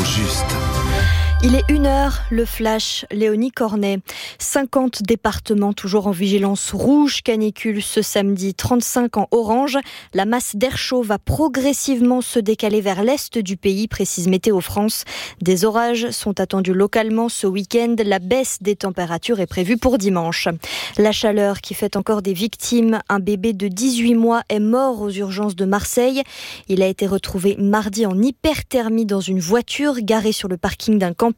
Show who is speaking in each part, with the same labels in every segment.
Speaker 1: juste.
Speaker 2: Il est 1h, le flash, Léonie Cornet. 50 départements toujours en vigilance rouge, canicule ce samedi, 35 en orange. La masse d'air chaud va progressivement se décaler vers l'est du pays, précise Météo France. Des orages sont attendus localement ce week-end. La baisse des températures est prévue pour dimanche. La chaleur qui fait encore des victimes. Un bébé de 18 mois est mort aux urgences de Marseille. Il a été retrouvé mardi en hyperthermie dans une voiture garée sur le parking d'un campus.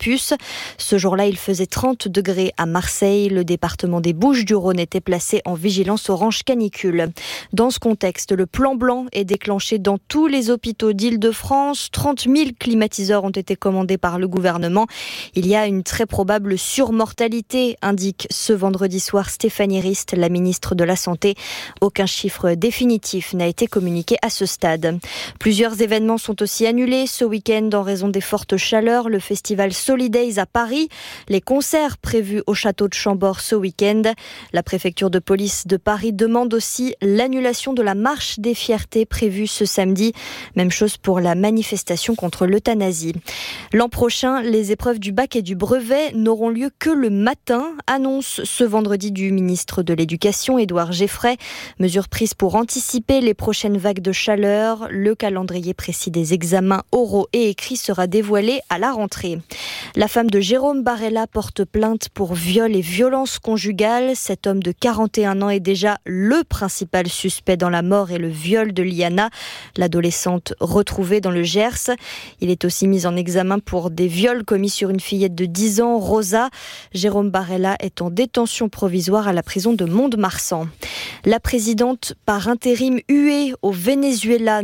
Speaker 2: Ce jour-là, il faisait 30 degrés à Marseille. Le département des Bouches-du-Rhône était placé en vigilance orange canicule. Dans ce contexte, le plan blanc est déclenché dans tous les hôpitaux d'Île-de-France. 30 000 climatiseurs ont été commandés par le gouvernement. Il y a une très probable surmortalité, indique ce vendredi soir Stéphanie Rist, la ministre de la Santé. Aucun chiffre définitif n'a été communiqué à ce stade. Plusieurs événements sont aussi annulés ce week-end en raison des fortes chaleurs. Le festival Solidays à Paris, les concerts prévus au château de Chambord ce week-end. La préfecture de police de Paris demande aussi l'annulation de la marche des fiertés prévue ce samedi. Même chose pour la manifestation contre l'euthanasie. L'an prochain, les épreuves du bac et du brevet n'auront lieu que le matin, annonce ce vendredi du ministre de l'Éducation, Édouard Geffray. Mesure prise pour anticiper les prochaines vagues de chaleur. Le calendrier précis des examens oraux et écrits sera dévoilé à la rentrée. La femme de Jérôme Barella porte plainte pour viol et violence conjugale. Cet homme de 41 ans est déjà le principal suspect dans la mort et le viol de Liana, l'adolescente retrouvée dans le Gers. Il est aussi mis en examen pour des viols commis sur une fillette de 10 ans, Rosa. Jérôme Barella est en détention provisoire à la prison de Mont-de-Marsan. La présidente par intérim huée au Venezuela,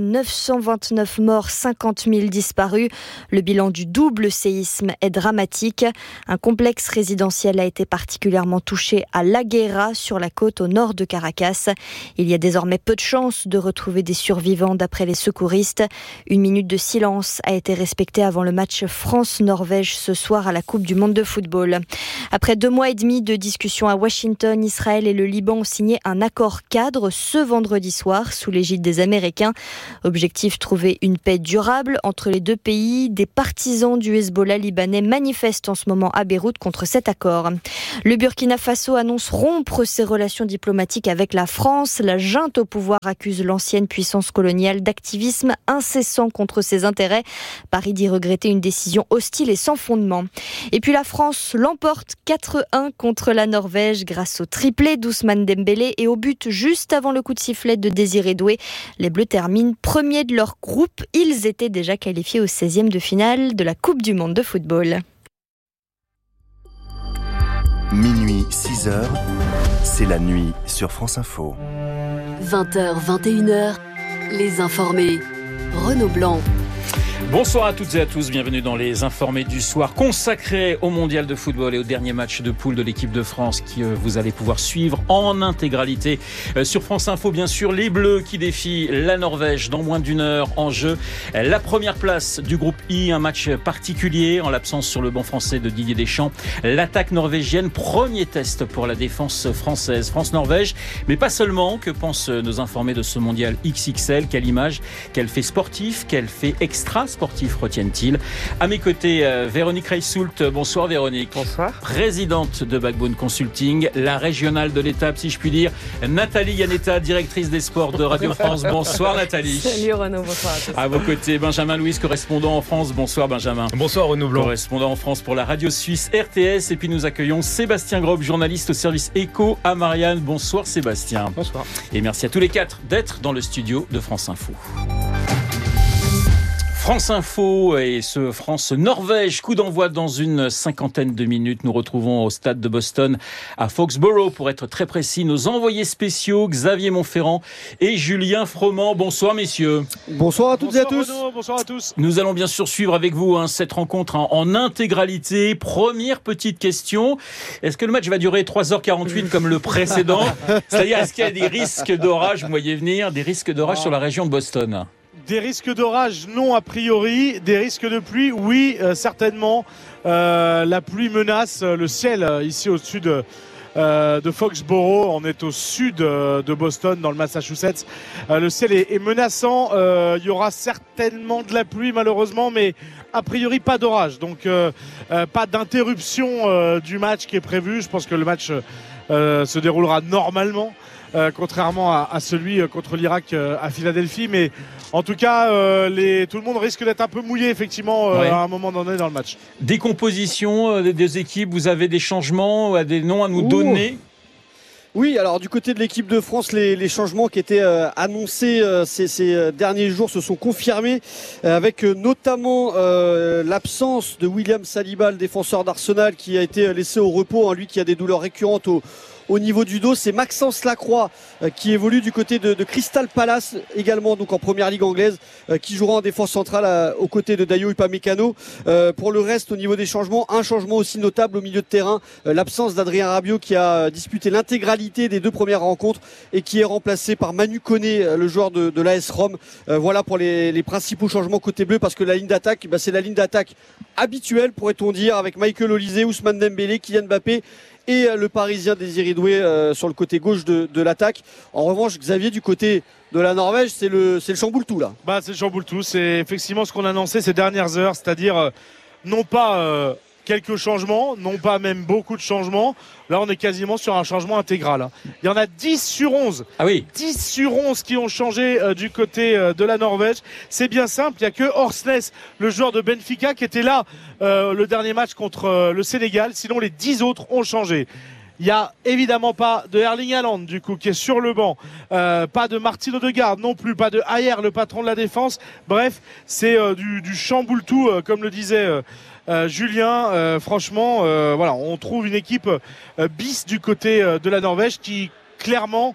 Speaker 2: 929 morts, 50 000 disparus. Le bilan du double séisme est dramatique. Un complexe résidentiel a été particulièrement touché à La Guaira, sur la côte au nord de Caracas. Il y a désormais peu de chances de retrouver des survivants d'après les secouristes. Une minute de silence a été respectée avant le match France-Norvège ce soir à la Coupe du Monde de football. Après 2 mois et demi de discussions à Washington, Israël et le Liban ont signé un accord cadre ce vendredi soir sous l'égide des Américains. Objectif, trouver une paix durable entre les deux pays. Des partisans du Hezbollah libanais manifestent en ce moment à Beyrouth contre cet accord. Le Burkina Faso annonce rompre ses relations diplomatiques avec la France. La junte au pouvoir accuse l'ancienne puissance coloniale d'activisme incessant contre ses intérêts. Paris dit regretter une décision hostile et sans fondement. Et puis la France l'emporte 4-1 contre la Norvège grâce au triplé d'Ousmane Dembélé et au but juste avant le coup de sifflet de Désiré Doué. Les Bleus terminent premiers de leur groupe. Ils étaient déjà qualifiés au 16e de finale de la Coupe du Monde de football.
Speaker 1: Minuit, 6h, c'est la nuit sur France Info.
Speaker 3: 20h, 21h, les informés. Renaud Blanc.
Speaker 4: Bonsoir à toutes et à tous, bienvenue dans les informés du soir consacrés au mondial de football et au dernier match de poule de l'équipe de France qui vous allez pouvoir suivre en intégralité sur France Info. Bien sûr, les Bleus qui défient la Norvège dans moins d'une heure en jeu. La première place du groupe I, un match particulier en l'absence sur le banc français de Didier Deschamps. L'attaque norvégienne, premier test pour la défense française. France-Norvège, mais pas seulement. Que pensent nos informés de ce mondial XXL? Quelle image, quel fait sportif, quel fait extra sportifs retiennent-ils? À mes côtés, Véronique Reissoult. Bonsoir Véronique.
Speaker 5: Bonsoir. Présidente
Speaker 4: de Backbone Consulting, la régionale de l'étape si je puis dire. Nathalie Yanetta, directrice des sports de Radio France. Bonsoir Nathalie.
Speaker 5: Salut Renaud, bonsoir à tous.
Speaker 4: À vos côtés, Benjamin Louis, correspondant en France. Bonsoir Benjamin.
Speaker 6: Bonsoir Renaud Blanc.
Speaker 4: Correspondant en France pour la radio suisse RTS. Et puis nous accueillons Sébastien Grob, journaliste au service Éco à Marianne. Bonsoir Sébastien.
Speaker 6: Bonsoir.
Speaker 4: Et merci à tous les 4 d'être dans le studio de France Info. France Info et ce France-Norvège, coup d'envoi dans une cinquantaine de minutes. Nous retrouvons au stade de Boston à Foxborough, pour être très précis, nos envoyés spéciaux Xavier Montferrand et Julien Froment. Bonsoir messieurs.
Speaker 7: Bonsoir à toutes et à tous.
Speaker 6: Renaud, bonsoir à tous.
Speaker 4: Nous allons bien sûr suivre avec vous cette rencontre en intégralité. Première petite question, est-ce que le match va durer 3h48 comme le précédent? C'est-à-dire, est-ce qu'il y a des risques d'orage, vous voyez venir, des risques d'orage sur la région de Boston?
Speaker 6: Des risques d'orage, non a priori. Des risques de pluie, oui, certainement. La pluie menace le ciel ici au-dessus de Foxborough. On est au sud de Boston, dans le Massachusetts. Le ciel est menaçant. Il y aura certainement de la pluie, malheureusement, mais a priori pas d'orage, donc pas d'interruption du match qui est prévu. Je pense que le match se déroulera normalement, contrairement à celui contre l'Irak à Philadelphie. Mais en tout cas, tout le monde risque d'être un peu mouillé effectivement à un moment donné dans le match.
Speaker 4: Décomposition des équipes, vous avez des changements, des noms à nous donner?
Speaker 7: Oui, alors du côté de l'équipe de France, les changements qui étaient annoncés ces derniers jours se sont confirmés, avec notamment l'absence de William Saliba, le défenseur d'Arsenal, qui a été laissé au repos, lui qui a des douleurs récurrentes au niveau du dos. C'est Maxence Lacroix qui évolue du côté de Crystal Palace, également donc en première ligue anglaise, qui jouera en défense centrale aux côtés de Dayo Upamecano. Pour le reste, au niveau des changements, un changement aussi notable au milieu de terrain, l'absence d'Adrien Rabiot qui a disputé l'intégralité des 2 premières rencontres et qui est remplacé par Manu Koné, le joueur de l'AS Rome. Voilà pour les principaux changements côté bleu, parce que la ligne d'attaque, c'est la ligne d'attaque habituelle, pourrait-on dire, avec Michael Olise, Ousmane Dembélé, Kylian Mbappé et le Parisien Désiré Doué sur le côté gauche de l'attaque. En revanche, Xavier, du côté de la Norvège, c'est le chamboule-tout là.
Speaker 6: C'est le chamboule-tout, c'est effectivement ce qu'on a annoncé ces dernières heures, c'est-à-dire non pas quelques changements, non pas même beaucoup de changements. Là, on est quasiment sur un changement intégral. Il y en a 10 sur 11.
Speaker 4: Ah oui.
Speaker 6: 10 sur 11 qui ont changé du côté de la Norvège. C'est bien simple. Il n'y a que Horsnes, le joueur de Benfica, qui était là le dernier match contre le Sénégal. Sinon, les 10 autres ont changé. Il n'y a évidemment pas de Erling Haaland, du coup, qui est sur le banc. Pas de Martin Odegaard non plus. Pas de Ayer, le patron de la défense. Bref, c'est du chamboule-tout, comme le disait Julien. Franchement, voilà, on trouve une équipe bis du côté de la Norvège qui, clairement,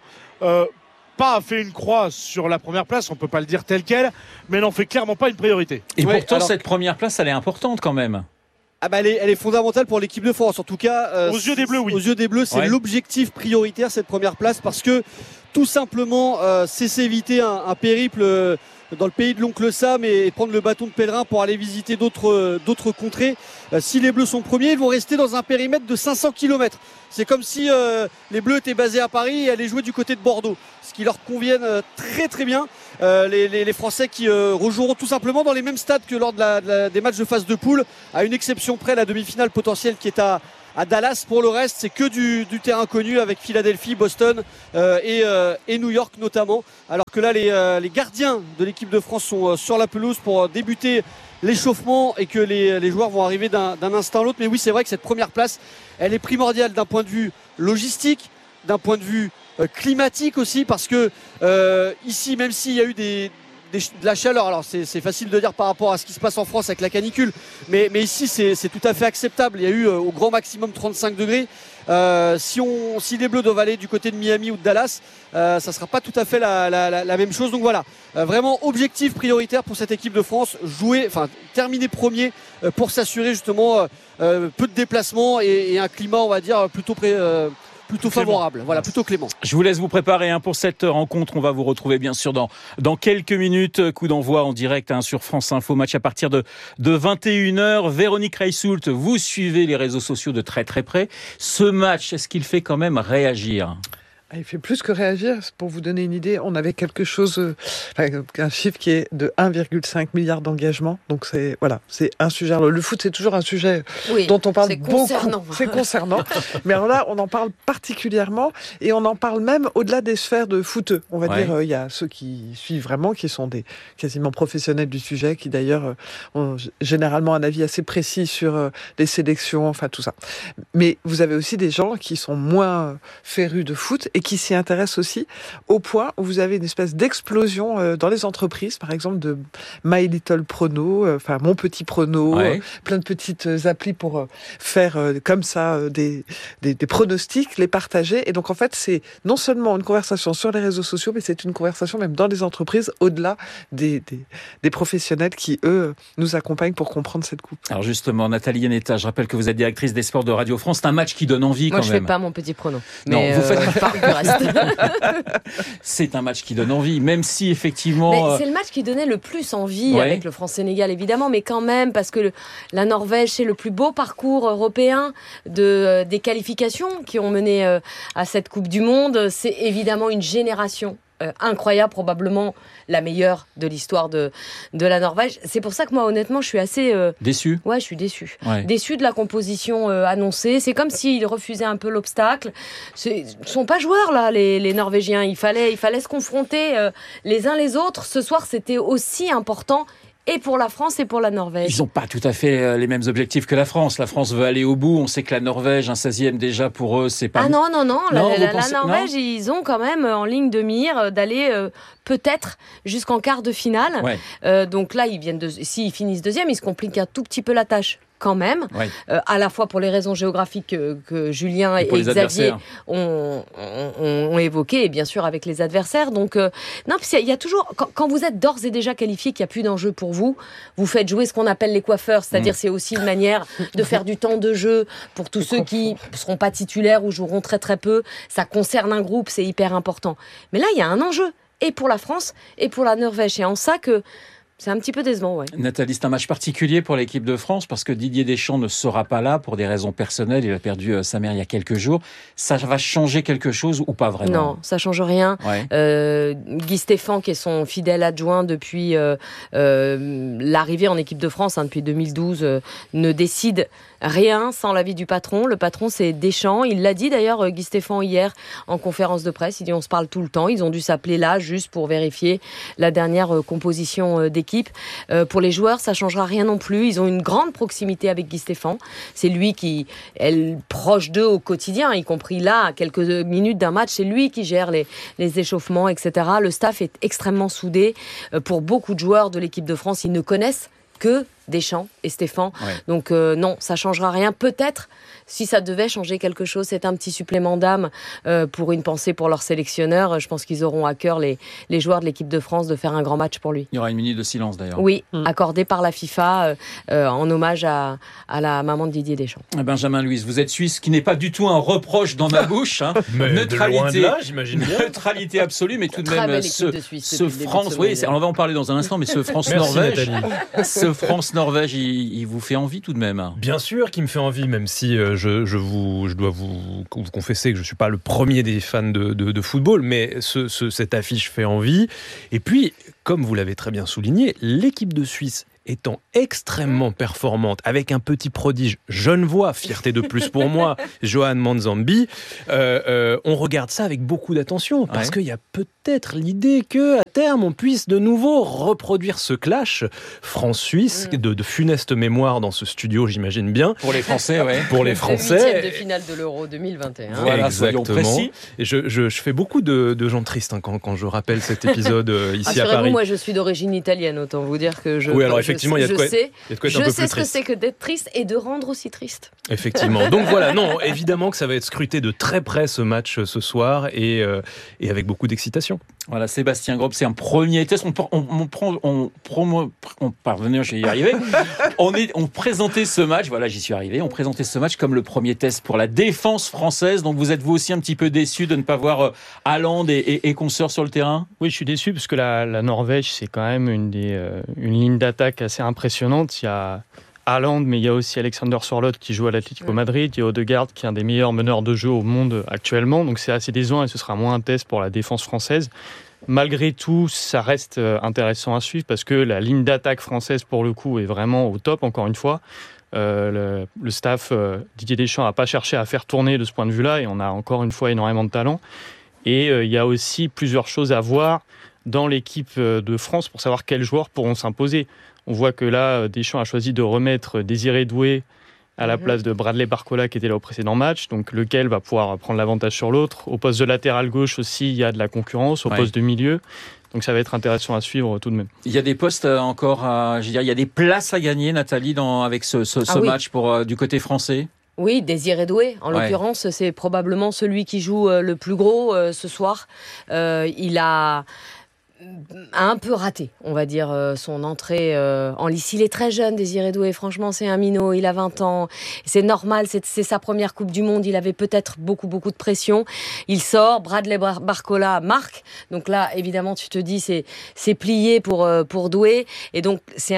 Speaker 6: pas fait une croix sur la première place, on peut pas le dire tel quel, mais n'en fait clairement pas une priorité.
Speaker 4: Et pourtant, cette première place, elle est importante quand même.
Speaker 7: Elle est fondamentale pour l'équipe de France, en tout cas.
Speaker 6: Aux yeux des Bleus, oui.
Speaker 7: Aux yeux des Bleus, c'est l'objectif prioritaire, cette première place, parce que tout simplement, c'est s'éviter un périple dans le pays de l'oncle Sam et prendre le bâton de pèlerin pour aller visiter d'autres contrées. Si les Bleus sont premiers, ils vont rester dans un périmètre de 500 km. C'est comme si les Bleus étaient basés à Paris et allaient jouer du côté de Bordeaux, ce qui leur convienne très très bien. Les Français qui rejoueront tout simplement dans les mêmes stades que lors des matchs de phase de poule, à une exception près, la demi-finale potentielle qui est à Dallas. Pour le reste, c'est que du terrain connu, avec Philadelphie, Boston et New York notamment. Alors que là, les gardiens de l'équipe de France sont sur la pelouse pour débuter l'échauffement et que les joueurs vont arriver d'un instant à l'autre. Mais oui, c'est vrai que cette première place, elle est primordiale d'un point de vue logistique, d'un point de vue climatique aussi, parce que ici, même s'il y a eu de la chaleur, alors c'est facile de dire par rapport à ce qui se passe en France avec la canicule, mais ici c'est tout à fait acceptable. Il y a eu au grand maximum 35 degrés. Si les Bleus doivent aller du côté de Miami ou de Dallas, ça sera pas tout à fait la même chose. Donc voilà, vraiment objectif prioritaire pour cette équipe de France, terminer premier pour s'assurer justement peu de déplacements et un climat, on va dire, plutôt favorable, voilà, plutôt clément.
Speaker 4: Je vous laisse vous préparer pour cette rencontre. On va vous retrouver bien sûr dans quelques minutes. Coup d'envoi en direct sur France Info, match à partir de 21h. Véronique Reissoult, vous suivez les réseaux sociaux de très très près. Ce match, est-ce qu'il fait quand même réagir ?
Speaker 5: Il fait plus que réagir. Pour vous donner une idée, on avait quelque chose, un chiffre qui est de 1,5 milliard d'engagements. Donc c'est un sujet. Alors, le foot, c'est toujours un sujet dont on parle beaucoup. C'est concernant. Mais alors là, on en parle particulièrement et on en parle même au-delà des sphères de footeux. On va dire, il y a ceux qui suivent vraiment, qui sont des quasiment professionnels du sujet, qui d'ailleurs ont généralement un avis assez précis sur les sélections, enfin tout ça. Mais vous avez aussi des gens qui sont moins férus de foot et qui s'y intéressent aussi, au point où vous avez une espèce d'explosion dans les entreprises, par exemple de My Little Prono, Mon Petit Prono, plein de petites applis pour faire comme ça des pronostics, les partager. Et donc en fait, c'est non seulement une conversation sur les réseaux sociaux, mais c'est une conversation même dans les entreprises, au-delà des professionnels qui, eux, nous accompagnent pour comprendre cette coupe.
Speaker 4: Alors justement, Nathalie Yanetta, je rappelle que vous êtes directrice des sports de Radio France. C'est un match qui donne envie.
Speaker 8: Moi,
Speaker 4: quand même.
Speaker 8: Moi, je fais pas Mon Petit Prono.
Speaker 4: Non,
Speaker 8: mais
Speaker 4: vous faites
Speaker 8: pas du reste.
Speaker 4: C'est un match qui donne envie, même si effectivement...
Speaker 8: Mais c'est le match qui donnait le plus envie avec le France-Sénégal, évidemment, mais quand même, parce que la Norvège, c'est le plus beau parcours européen des qualifications qui ont mené à cette Coupe du Monde. C'est évidemment une génération incroyable, probablement la meilleure de l'histoire de la Norvège. C'est pour ça que moi, honnêtement, je suis assez...
Speaker 4: Déçu ?
Speaker 8: Ouais, je suis déçue.
Speaker 4: Ouais.
Speaker 8: Déçue de la composition annoncée. C'est comme s'ils refusaient un peu l'obstacle. Ils ne sont pas joueurs, là, les Norvégiens. Il fallait se confronter les uns les autres. Ce soir, c'était aussi important et pour la France et pour la Norvège.
Speaker 4: Ils n'ont pas tout à fait les mêmes objectifs que la France. La France veut aller au bout. On sait que la Norvège, un 16e déjà pour eux, c'est pas...
Speaker 8: Ah non. La Norvège,
Speaker 4: non,
Speaker 8: ils ont quand même en ligne de mire d'aller peut-être jusqu'en quart de finale.
Speaker 4: Ouais.
Speaker 8: Donc là, s'ils finissent deuxième, ils se compliquent un tout petit peu la tâche. Quand même,
Speaker 4: ouais.
Speaker 8: À la fois pour les raisons géographiques que Julien et Xavier ont évoquées, et bien sûr avec les adversaires. Donc, non, il y a toujours, quand vous êtes d'ores et déjà qualifié, qu'il n'y a plus d'enjeu pour vous, vous faites jouer ce qu'on appelle les coiffeurs, c'est-à-dire c'est aussi une manière de faire du temps de jeu pour tous ceux qui ne seront pas titulaires ou joueront très très peu. Ça concerne un groupe, c'est hyper important. Mais là, il y a un enjeu, et pour la France, et pour la Norvège. Et en ça que c'est un petit peu décevant, ouais.
Speaker 4: Nathalie, c'est un match particulier pour l'équipe de France parce que Didier Deschamps ne sera pas là pour des raisons personnelles. Il a perdu sa mère il y a quelques jours. Ça va changer quelque chose ou pas vraiment ?
Speaker 8: Non, ça change rien. Ouais. Guy Stéphane, qui est son fidèle adjoint depuis l'arrivée en équipe de France, depuis 2012, ne décide rien sans l'avis du patron. Le patron, c'est Deschamps. Il l'a dit d'ailleurs, Guy Stéphane, hier, en conférence de presse. Il dit on se parle tout le temps. Ils ont dû s'appeler là juste pour vérifier la dernière composition d'équipe. Pour les joueurs, ça changera rien non plus. Ils ont une grande proximité avec Guy Stéphane. C'est lui qui est proche d'eux au quotidien, y compris là, à quelques minutes d'un match. C'est lui qui gère les échauffements, etc. Le staff est extrêmement soudé. Pour beaucoup de joueurs de l'équipe de France, ils ne connaissent que Deschamps et Stéphane. Ouais. Donc non, ça changera rien. Peut-être, si ça devait changer quelque chose, c'est un petit supplément d'âme pour une pensée pour leur sélectionneur. Je pense qu'ils auront à cœur, les joueurs de l'équipe de France, de faire un grand match pour lui.
Speaker 4: Il y aura une minute de silence d'ailleurs.
Speaker 8: Oui, accordée par la FIFA en hommage à la maman de Didier Deschamps.
Speaker 4: Benjamin Louis, vous êtes suisse, qui n'est pas du tout un reproche dans ma bouche. Hein.
Speaker 9: Neutralité, loin de là, j'imagine bien.
Speaker 4: Neutralité absolue, mais tout de même ce France. Oui, on va en parler dans un instant, mais ce France-Norvège, ce France-Norvège, il vous fait envie tout de même.
Speaker 9: Bien sûr qu'il me fait envie, même si je dois vous confesser que je ne suis pas le premier des fans de football, mais cette affiche fait envie. Et puis, comme vous l'avez très bien souligné, l'équipe de Suisse étant extrêmement performante, avec un petit prodige genevois, fierté de plus pour moi, Johan Manzambi, on regarde ça avec beaucoup d'attention, parce qu'il y a peut-être l'idée qu'à terme, on puisse de nouveau reproduire ce clash France-Suisse, de funeste mémoire dans ce studio, j'imagine bien.
Speaker 4: Pour les Français, ouais.
Speaker 9: Pour les Français.
Speaker 8: Le 8e de finale de l'Euro 2021.
Speaker 9: Voilà, exactement. Et je fais beaucoup de gens tristes quand je rappelle cet épisode ici à Paris.
Speaker 8: Moi, je suis d'origine italienne, autant vous dire que je...
Speaker 9: Oui, alors effectivement, il y a de quoi être un peu plus triste.
Speaker 8: Je sais ce que c'est que d'être triste et de rendre aussi triste.
Speaker 9: Effectivement. Donc voilà, non, évidemment que ça va être scruté de très près ce match ce soir et avec beaucoup d'excitation.
Speaker 4: Voilà, Sébastien Grob, c'est un premier test. Pardonnez, je vais y arriver. On présentait ce match, voilà, j'y suis arrivé. On présentait ce match comme le premier test pour la défense française. Donc vous êtes vous aussi un petit peu déçu de ne pas voir Haaland et consorts sur le terrain ?
Speaker 10: Oui, je suis déçu parce que la Norvège, c'est quand même une ligne d'attaque assez impressionnante. Il y a Haaland, mais il y a aussi Alexander Sørloth qui joue à l'Atlético Madrid. Il y a Odegaard qui est un des meilleurs meneurs de jeu au monde actuellement. Donc c'est assez décevant et ce sera moins un test pour la défense française. Malgré tout, ça reste intéressant à suivre parce que la ligne d'attaque française, pour le coup, est vraiment au top, encore une fois. Le staff Didier Deschamps n'a pas cherché à faire tourner de ce point de vue-là et on a encore une fois énormément de talent. Et il y a aussi plusieurs choses à voir dans l'équipe de France pour savoir quels joueurs pourront s'imposer. On voit que là, Deschamps a choisi de remettre Désiré Doué à la place de Bradley Barcola qui était là au précédent match, donc lequel va pouvoir prendre l'avantage sur l'autre. Au poste de latéral gauche aussi, il y a de la concurrence, au poste de milieu. Donc ça va être intéressant à suivre tout de même. Il
Speaker 4: y a des postes encore, il y a des places à gagner, Nathalie, avec ce match du côté français.
Speaker 8: Oui, Désiré Doué, en l'occurrence, c'est probablement celui qui joue le plus gros ce soir. Il a un peu raté, on va dire, son entrée en lice. Il est très jeune, Désiré Doué, franchement, c'est un minot, il a 20 ans, c'est normal, c'est sa première Coupe du Monde, il avait peut-être beaucoup de pression. Il sort, Bradley Barcola marque, donc là, évidemment, tu te dis, c'est plié pour Doué, et donc c'est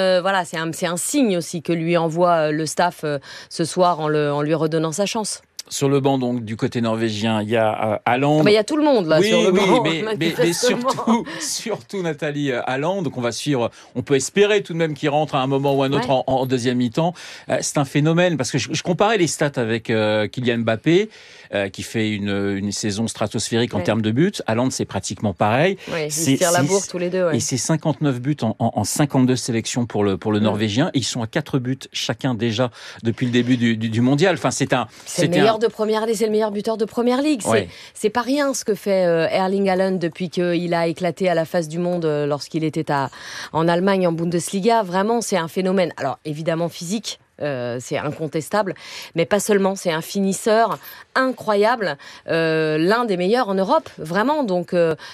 Speaker 8: c'est un signe aussi que lui envoie le staff ce soir en lui redonnant sa chance.
Speaker 4: Sur le banc, donc, du côté norvégien, il y a Haaland.
Speaker 8: Il y a tout le monde, là, sur le banc.
Speaker 4: Mais surtout Nathalie Haaland. Donc, on peut espérer tout de même qu'il rentre à un moment ou à un autre en deuxième mi-temps. C'est un phénomène, parce que je comparais les stats avec Kylian Mbappé, qui fait une saison stratosphérique en termes de buts. Haaland, c'est pratiquement pareil.
Speaker 8: Ils se tirent la bourre tous les deux.
Speaker 4: Et c'est 59 buts en 52 sélections pour le Norvégien. Et ils sont à 4 buts chacun déjà depuis le début du mondial. Enfin, c'est le meilleur
Speaker 8: de première ligue, c'est le meilleur buteur de première ligue. C'est pas rien ce que fait Erling Haaland depuis qu'il a éclaté à la face du monde lorsqu'il était en Allemagne en Bundesliga. Vraiment, c'est un phénomène. Alors évidemment physique. C'est incontestable, mais pas seulement, c'est un finisseur incroyable, l'un des meilleurs en Europe, vraiment. Donc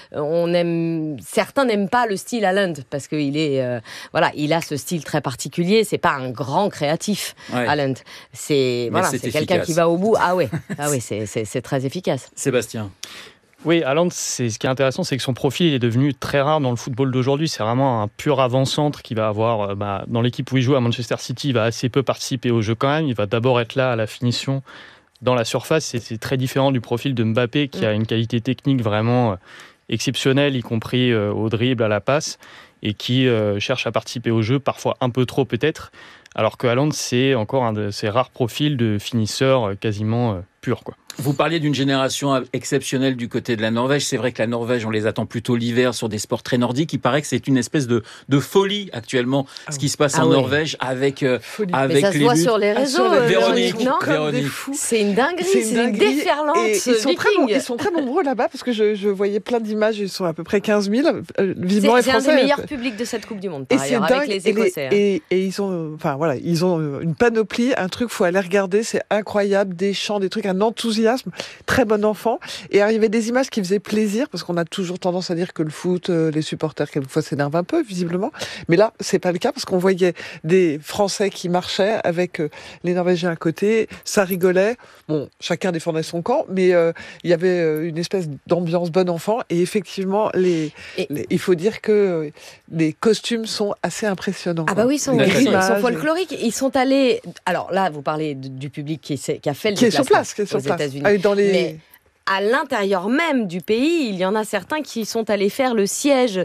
Speaker 8: certains n'aiment pas le style Haaland parce qu'il il a ce style très particulier. C'est pas un grand créatif, Haaland. C'est quelqu'un qui va au bout. C'est très efficace.
Speaker 4: Sébastien.
Speaker 10: Oui, Haaland, ce qui est intéressant, c'est que son profil est devenu très rare dans le football d'aujourd'hui. C'est vraiment un pur avant-centre qui va avoir, dans l'équipe où il joue à Manchester City, il va assez peu participer au jeu quand même. Il va d'abord être là à la finition dans la surface. C'est très différent du profil de Mbappé qui a une qualité technique vraiment exceptionnelle, y compris au dribble, à la passe, et qui cherche à participer au jeu, parfois un peu trop peut-être. Alors que Haaland, c'est encore un de ces rares profils de finisseur quasiment pur, quoi.
Speaker 4: Vous parliez d'une génération exceptionnelle du côté de la Norvège. C'est vrai que la Norvège, on les attend plutôt l'hiver sur des sports très nordiques. Il paraît que c'est une espèce de folie actuellement, ce qui se passe en Norvège avec
Speaker 8: mais ça se voit sur les réseaux.
Speaker 4: Véronique,
Speaker 8: non c'est une dinguerie, c'est une déferlante.
Speaker 5: Ils sont très nombreux là-bas parce que je voyais plein d'images. Ils sont à peu près 15 000. Vivement les Français.
Speaker 8: C'est un des meilleurs publics de cette Coupe du Monde, par ailleurs, avec les Écossais.
Speaker 5: Et ils ont une panoplie, un truc, faut aller regarder, c'est incroyable, des chants, des trucs, un enthousiasme, très bon enfant. Et arrivaient des images qui faisaient plaisir, parce qu'on a toujours tendance à dire que le foot, les supporters, quelquefois, s'énervent un peu, visiblement. Mais là, c'est pas le cas, parce qu'on voyait des Français qui marchaient avec les Norvégiens à côté, ça rigolait. Bon, chacun défendait son camp, mais il y avait une espèce d'ambiance bon enfant. Et effectivement, il faut dire que les costumes sont assez impressionnants.
Speaker 8: Ah bah oui, ils sont folkloriques. Ils sont allés... Alors là, vous parlez du public qui a fait le déplacement aux États-Unis. Mais à l'intérieur même du pays, il y en a certains qui sont allés faire le siège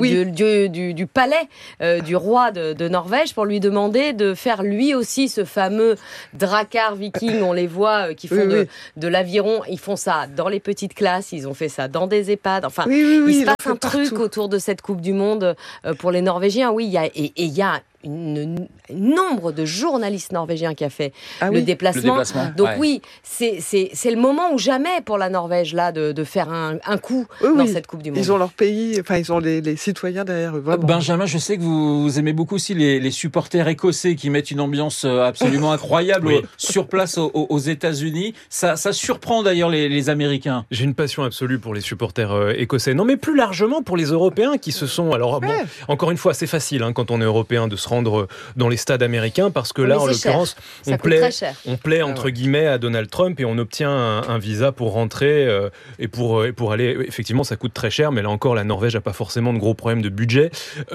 Speaker 8: du palais du roi de Norvège pour lui demander de faire lui aussi ce fameux drakkar viking. On les voit qui font de l'aviron. Ils font ça dans les petites classes, ils ont fait ça dans des EHPAD. Enfin, il se passe un truc autour de cette Coupe du Monde pour les Norvégiens. Oui, il y a un nombre de journalistes norvégiens qui a fait le déplacement. Donc oui, c'est le moment ou jamais pour la Norvège là de faire un coup dans cette Coupe du Monde.
Speaker 5: Ils ont leur pays, enfin ils ont les citoyens derrière eux. Vraiment.
Speaker 4: Benjamin, je sais que vous aimez beaucoup aussi les supporters écossais qui mettent une ambiance absolument incroyable sur place aux États-Unis. Ça surprend d'ailleurs les Américains.
Speaker 9: J'ai une passion absolue pour les supporters écossais. Non, mais plus largement pour les Européens qui se sont... Alors bon, encore une fois, c'est facile quand on est européen de se rendre dans les stades américains parce que là, en l'occurrence, on plaît entre guillemets à Donald Trump et on obtient un visa pour rentrer et pour aller. Effectivement, ça coûte très cher, mais là encore, la Norvège n'a pas forcément de gros problèmes de budget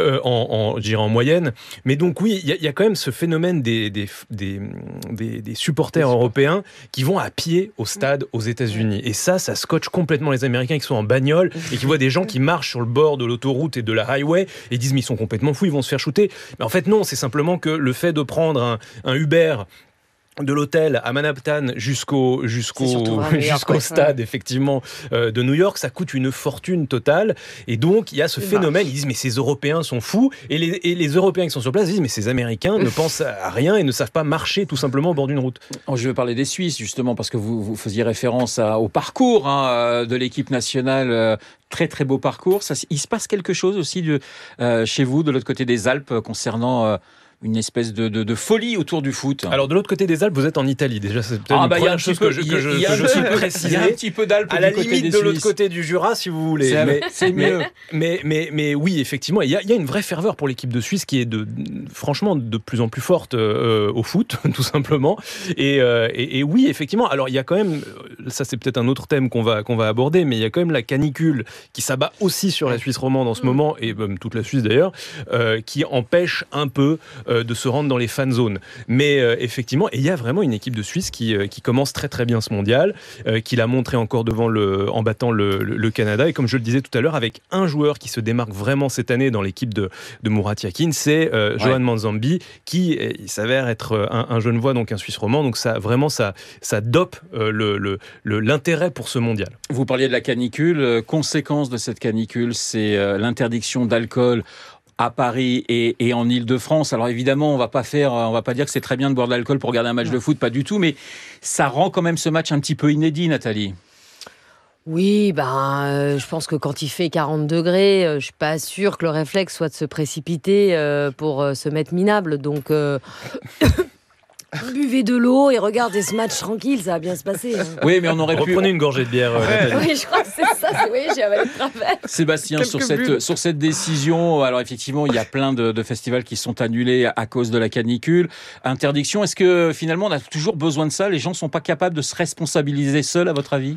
Speaker 9: je dirais en moyenne. Mais donc oui, il y a quand même ce phénomène des supporters européens qui vont à pied au stade aux États-Unis. Et ça scotche complètement les Américains qui sont en bagnole et qui voient des gens qui marchent sur le bord de l'autoroute et de la highway et disent mais ils sont complètement fous, ils vont se faire shooter. Mais en fait non, c'est simplement que le fait de prendre un Uber de l'hôtel à Manhattan jusqu'au stade effectivement de New York, ça coûte une fortune totale et donc il y a ce phénomène, ils disent mais ces Européens sont fous et les Européens qui sont sur place disent mais ces Américains ne pensent à rien et ne savent pas marcher tout simplement au bord d'une route.
Speaker 4: Je veux parler des Suisses justement parce que vous faisiez référence au parcours de l'équipe nationale. Très très beau parcours. Il se passe quelque chose aussi chez vous de l'autre côté des Alpes concernant une espèce de folie autour du foot.
Speaker 9: Alors de l'autre côté des Alpes, vous êtes en Italie déjà. C'est peut-être une première chose que je suis précisé.
Speaker 4: Il y a un petit peu d'Alpes
Speaker 9: à la limite de l'autre côté du Jura, si vous voulez.
Speaker 4: C'est mieux.
Speaker 9: Mais oui, effectivement, il y a une vraie ferveur pour l'équipe de Suisse qui est franchement de plus en plus forte au foot, tout simplement. Et oui, effectivement. Alors il y a quand même ça c'est peut-être un autre thème qu'on va aborder, mais il y a quand même la canicule qui s'abat aussi sur la Suisse romande en ce moment, et même toute la Suisse d'ailleurs, qui empêche un peu de se rendre dans les fan zones. Mais effectivement, et il y a vraiment une équipe de Suisse qui commence très très bien ce mondial, qui l'a montré encore en battant le Canada, et comme je le disais tout à l'heure, avec un joueur qui se démarque vraiment cette année dans l'équipe de Murat Yakin, c'est Johan Manzambi, qui il s'avère être un Genevois, donc un Suisse romand, donc ça vraiment ça dope l'intérêt pour ce mondial.
Speaker 4: Vous parliez de la canicule, conséquence de cette canicule, c'est l'interdiction d'alcool à Paris et en Île-de-France. Alors évidemment, on va pas dire que c'est très bien de boire de l'alcool pour regarder un match de foot, pas du tout, mais ça rend quand même ce match un petit peu inédit, Nathalie.
Speaker 8: Oui, je pense que quand il fait 40 degrés, je suis pas sûre que le réflexe soit de se précipiter pour se mettre minable. Donc, buvez de l'eau et regardez ce match tranquille, ça va bien se passer. Hein.
Speaker 4: Oui, mais on aurait pu...
Speaker 9: Reprenez une gorgée de bière.
Speaker 8: Oui, je crois que c'est ça. Oui, j'ai avalé de travers.
Speaker 4: Sébastien, sur cette décision, alors effectivement, il y a plein de festivals qui sont annulés à cause de la canicule. Interdiction, est-ce que finalement on a toujours besoin de ça ? Les gens ne sont pas capables de se responsabiliser seuls, à votre avis ?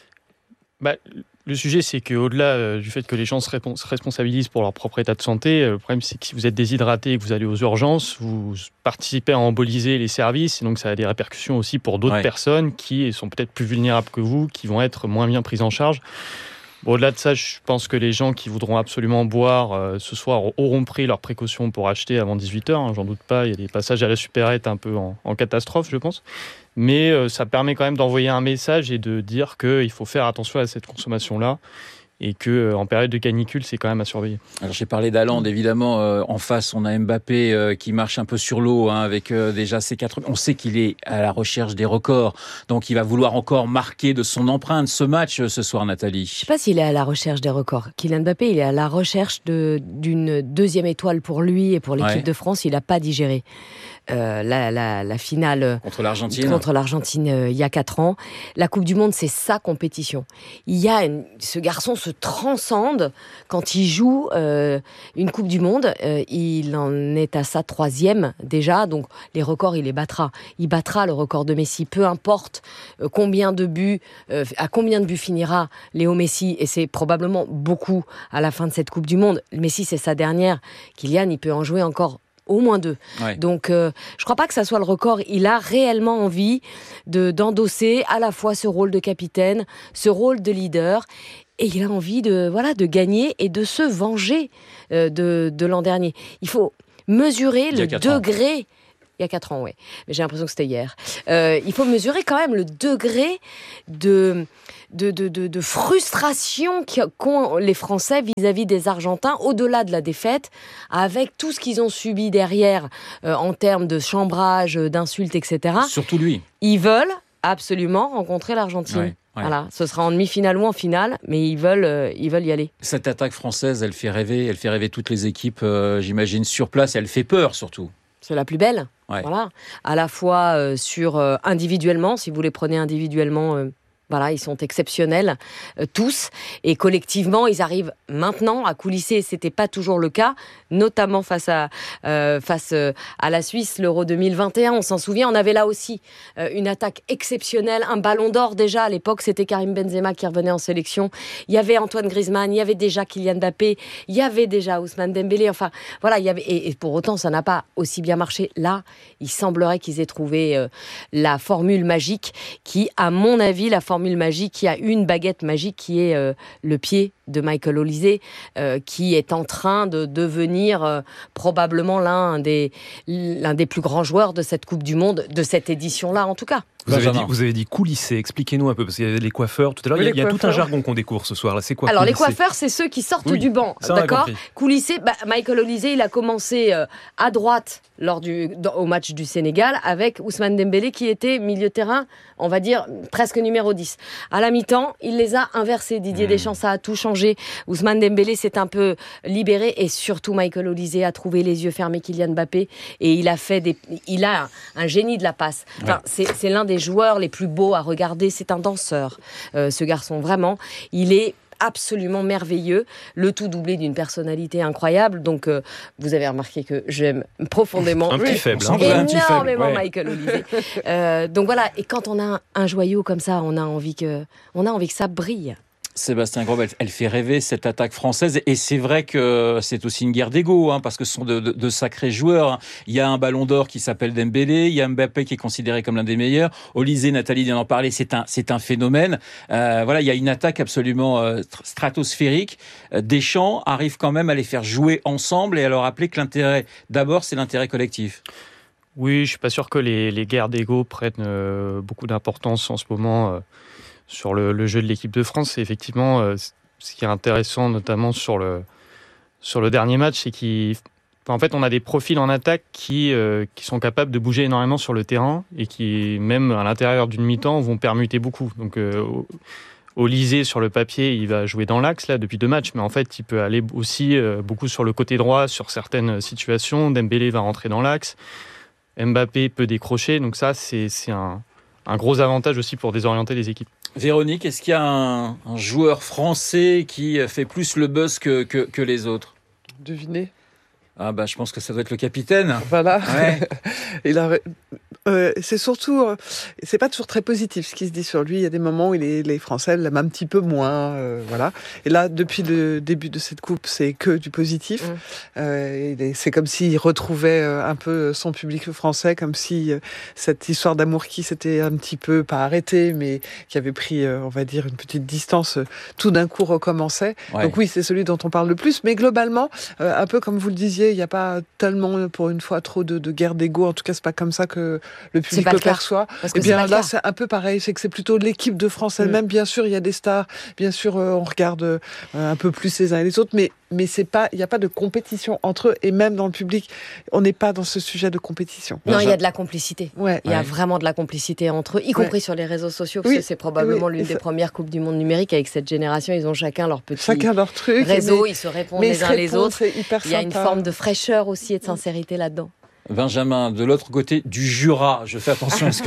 Speaker 10: Le sujet, c'est qu'au-delà du fait que les gens se responsabilisent pour leur propre état de santé, le problème, c'est que si vous êtes déshydraté et que vous allez aux urgences, vous participez à emboliser les services, et donc ça a des répercussions aussi pour d'autres personnes qui sont peut-être plus vulnérables que vous, qui vont être moins bien prises en charge. Au-delà de ça, je pense que les gens qui voudront absolument boire ce soir auront pris leurs précautions pour acheter avant 18h, j'en doute pas. Il y a des passages à la supérette un peu en catastrophe, je pense. Mais ça permet quand même d'envoyer un message et de dire qu'il faut faire attention à cette consommation-là, et qu'en période de canicule, c'est quand même à surveiller.
Speaker 4: Alors j'ai parlé d'Haaland, évidemment, en face on a Mbappé qui marche un peu sur l'eau, avec déjà ses 4... On sait qu'il est à la recherche des records, donc il va vouloir encore marquer de son empreinte ce match ce soir, Nathalie. Je
Speaker 8: ne sais pas s'il est à la recherche des records. Kylian Mbappé, il est à la recherche d'une deuxième étoile pour lui et pour l'équipe de France, il n'a pas digéré. La finale
Speaker 4: contre l'Argentine
Speaker 8: il y a 4 ans. La Coupe du Monde, c'est sa compétition. Ce garçon se transcende quand il joue une Coupe du Monde. Il en est à sa 3e déjà, donc les records, il les battra. Il battra le record de Messi, peu importe à combien de buts finira Léo Messi, et c'est probablement beaucoup à la fin de cette Coupe du Monde. Messi, c'est sa dernière. Kylian, il peut en jouer encore au moins 2. Ouais. Donc, je crois pas que ça soit le record. Il a réellement envie d'endosser à la fois ce rôle de capitaine, ce rôle de leader, et il a envie de gagner et de se venger de l'an dernier. Il faut mesurer le degré. Il y a 4 ans, oui. Mais j'ai l'impression que c'était hier. Il faut mesurer quand même le degré de frustration qu'ont les Français vis-à-vis des Argentins, au-delà de la défaite, avec tout ce qu'ils ont subi derrière en termes de chambrage, d'insultes, etc.
Speaker 4: Surtout lui.
Speaker 8: Ils veulent absolument rencontrer l'Argentine. Ouais. Voilà, ce sera en demi-finale ou en finale, mais ils veulent y aller.
Speaker 4: Cette attaque française, elle fait rêver toutes les équipes, j'imagine, sur place, et elle fait peur surtout.
Speaker 8: C'est la plus belle, voilà. À la fois individuellement, si vous les prenez individuellement, ils sont exceptionnels, tous. Et collectivement, ils arrivent maintenant à coulisser. C'était pas toujours le cas, notamment face à la Suisse, l'Euro 2021. On s'en souvient, on avait là aussi une attaque exceptionnelle, un ballon d'or déjà. À l'époque, c'était Karim Benzema qui revenait en sélection. Il y avait Antoine Griezmann, il y avait déjà Kylian Mbappé, il y avait déjà Ousmane Dembélé. Enfin, voilà, il y avait, et pour autant, ça n'a pas aussi bien marché. Là, il semblerait qu'ils aient trouvé la formule magique qui, à mon avis, magique, qui a une baguette magique qui est le pied de Michael Olise, qui est en train de devenir probablement l'un des plus grands joueurs de cette Coupe du Monde, de cette édition-là en tout cas.
Speaker 9: Vous avez dit coulisser, expliquez-nous un peu, parce qu'il y a les coiffeurs tout à l'heure, il y a tout un jargon qu'on découvre ce soir. Là, c'est quoi?
Speaker 8: Alors coulisser? Les coiffeurs, c'est ceux qui sortent du banc, d'accord? Coulisser, Michael Olise, il a commencé à droite au match du Sénégal avec Ousmane Dembélé qui était milieu de terrain, on va dire presque numéro 10. À la mi-temps, il les a inversés. Didier Deschamps, ça a tout changé. Ousmane Dembélé s'est un peu libéré et surtout Michael Olise a trouvé les yeux fermés Kylian Mbappé et il a un génie de la passe. Enfin, c'est l'un des joueurs les plus beaux à regarder. C'est un danseur, ce garçon, vraiment. Il est absolument merveilleux, le tout doublé d'une personnalité incroyable. Donc, vous avez remarqué que j'aime profondément,
Speaker 9: un petit faible,
Speaker 8: énormément Michael Olise. Donc voilà, et quand on a un joyau comme ça, on a envie que ça brille.
Speaker 4: Sébastien Grobe, elle fait rêver cette attaque française, et c'est vrai que c'est aussi une guerre d'ego, parce que ce sont de sacrés joueurs. Il y a un ballon d'or qui s'appelle Dembélé, il y a Mbappé qui est considéré comme l'un des meilleurs. Olise, Nathalie vient d'en parler, c'est un phénomène. Voilà, il y a une attaque absolument stratosphérique. Deschamps arrive quand même à les faire jouer ensemble et à leur rappeler que l'intérêt, d'abord, c'est l'intérêt collectif.
Speaker 10: Oui, je suis pas sûr que les guerres d'ego prennent beaucoup d'importance en ce moment. Sur le jeu de l'équipe de France. C'est effectivement ce qui est intéressant, notamment sur le dernier match, c'est qu'en fait, on a des profils en attaque qui sont capables de bouger énormément sur le terrain et qui, même à l'intérieur d'une mi-temps, vont permuter beaucoup. Donc, Olise, sur le papier, il va jouer dans l'axe là depuis 2 matchs, mais en fait, il peut aller aussi beaucoup sur le côté droit, sur certaines situations. Dembélé va rentrer dans l'axe. Mbappé peut décrocher. Donc ça, c'est un gros avantage aussi pour désorienter les équipes.
Speaker 4: Véronique, est-ce qu'il y a un joueur français qui fait plus le buzz que les autres ?
Speaker 5: Devinez.
Speaker 4: Je pense que ça doit être le capitaine.
Speaker 5: Voilà.
Speaker 4: Ouais.
Speaker 5: C'est surtout, c'est pas toujours très positif ce qui se dit sur lui. Il y a des moments où les Français l'aiment un petit peu moins, voilà. Et là, depuis le début de cette coupe, c'est que du positif. C'est comme s'il retrouvait un peu son public français, comme si cette histoire d'amour qui s'était un petit peu pas arrêtée, mais qui avait pris, on va dire, une petite distance, tout d'un coup recommençait. Ouais. Donc oui, c'est celui dont on parle le plus. Mais globalement, un peu comme vous le disiez, il n'y a pas tellement, pour une fois, trop de guerre d'ego. En tout cas, c'est pas comme ça que le public le perçoit. Et bien là, c'est un peu pareil. C'est que c'est plutôt l'équipe de France elle-même. Bien sûr, il y a des stars. Bien sûr, on regarde un peu plus les uns et les autres. Mais c'est pas, il n'y a pas de compétition entre eux. Et même dans le public, on n'est pas dans ce sujet de compétition.
Speaker 8: Non, il y a de la complicité. Ouais. Il y a vraiment de la complicité entre eux, y compris sur les réseaux sociaux. Parce que c'est probablement l'une des premières Coupes du Monde numérique. Avec cette génération, ils ont chacun leur petit
Speaker 5: truc,
Speaker 8: réseau. Ils se répondent les uns les autres. Il y a une forme de fraîcheur aussi et de sincérité là-dedans.
Speaker 4: Benjamin, de l'autre côté du Jura, je fais attention à ce que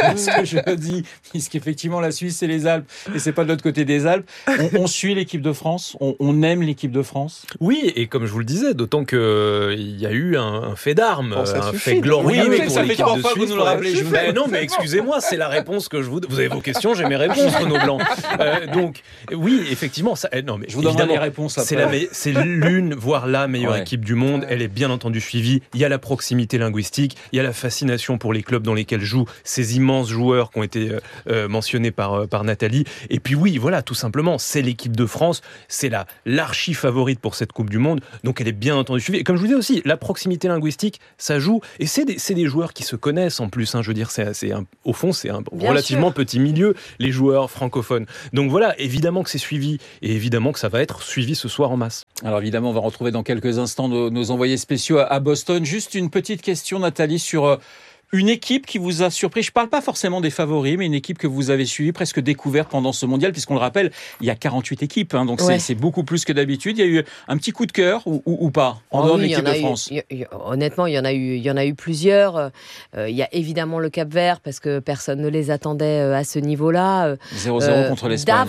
Speaker 4: je dis, puisqu'effectivement la Suisse c'est les Alpes et c'est pas de l'autre côté des Alpes. On suit l'équipe de France, on aime l'équipe de France.
Speaker 9: Oui, et comme je vous le disais, d'autant que il y a eu un fait d'armes, un fait glorieux pour
Speaker 4: ça
Speaker 9: l'équipe
Speaker 4: fait
Speaker 9: de
Speaker 4: 3 fois
Speaker 9: Suisse.
Speaker 4: Que vous nous le rappelez.
Speaker 9: Non, mais excusez-moi, c'est la réponse que je vous. Vous avez vos questions, j'ai mes réponses, Renaud Blanc. Donc oui, effectivement, ça. Non, mais
Speaker 4: je vous donnerai les réponses après.
Speaker 9: C'est l'une, voire la meilleure équipe du monde. Elle est bien entendu suivie. Il y a la proximité linguistique, il y a la fascination pour les clubs dans lesquels jouent ces immenses joueurs qui ont été mentionnés par Nathalie. Et puis oui, voilà, tout simplement, c'est l'équipe de France, c'est l'archi favorite pour cette Coupe du Monde, donc elle est bien entendu suivie. Et comme je vous disais aussi, la proximité linguistique, ça joue, et c'est des joueurs qui se connaissent en plus, je veux dire, au fond, c'est un relativement petit milieu, les joueurs francophones. Donc voilà, évidemment que c'est suivi, et évidemment que ça va être suivi ce soir en masse.
Speaker 4: Alors évidemment, on va retrouver dans quelques instants nos envoyés spéciaux à Boston. Juste une petite question, Nathalie, sur une équipe qui vous a surpris. Je ne parle pas forcément des favoris, mais une équipe que vous avez suivie, presque découverte pendant ce mondial, puisqu'on le rappelle, il y a 48 équipes, donc c'est beaucoup plus que d'habitude. Il y a eu un petit coup de cœur ou pas, en dehors de l'équipe de France?
Speaker 8: Honnêtement, il y en a eu plusieurs. Il y a évidemment le Cap-Vert, parce que personne ne les attendait à ce niveau-là.
Speaker 4: 0-0 contre l'Espagne.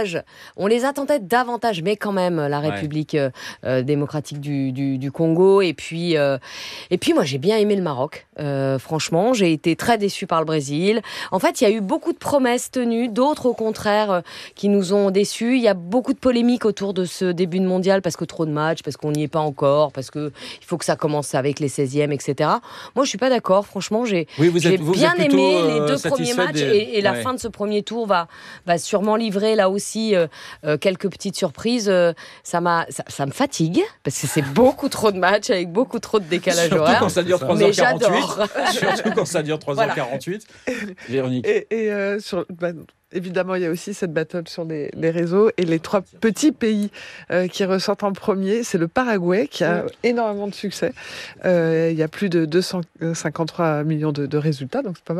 Speaker 8: On les attendait davantage, mais quand même, la République démocratique du Congo. Et puis moi, j'ai bien aimé le Maroc, franchement. J'ai été très déçue par le Brésil. En fait, il y a eu beaucoup de promesses tenues, d'autres au contraire qui nous ont déçus. Il y a beaucoup de polémiques autour de ce début de mondial parce que trop de matchs, parce qu'on n'y est pas encore, parce que il faut que ça commence avec les 16e, etc. Moi, je suis pas d'accord. Franchement, j'ai bien aimé les 2 premiers matchs et la fin de ce premier tour va sûrement livrer là aussi quelques petites surprises. Ça me fatigue parce que c'est beaucoup trop de matchs avec beaucoup trop de décalage horaire.
Speaker 4: Surtout quand ça dure 3h48.
Speaker 8: Mais j'adore.
Speaker 4: Surtout quand ça dure 3h48. Véronique.
Speaker 5: Évidemment, il y a aussi cette battle sur les réseaux. Et les 3 petits pays qui ressortent en premier, c'est le Paraguay qui a énormément de succès. Il y a plus de 253 millions de résultats, donc c'est pas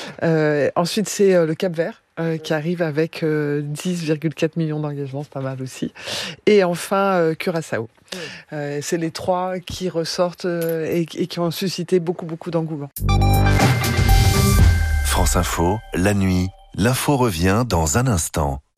Speaker 5: mal. Ensuite, c'est le Cap-Vert. Qui arrive avec 10,4 millions d'engagements, c'est pas mal aussi. Et enfin, Curaçao. C'est les 3 qui ressortent et qui ont suscité beaucoup d'engouement.
Speaker 1: France Info, la nuit, l'info revient dans un instant.